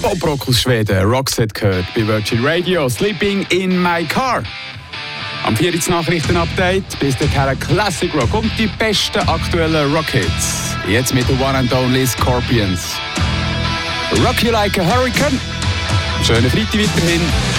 Pop-Rock aus Schweden, Roxette gehört bei Virgin Radio, Sleeping in my car. Am 4. Nachrichtenupdate bis dahin Classic Rock und die besten aktuellen Rock-Hits. Jetzt mit der One and Only Scorpions. Rock You Like a Hurricane. Schönen Freitag weiterhin.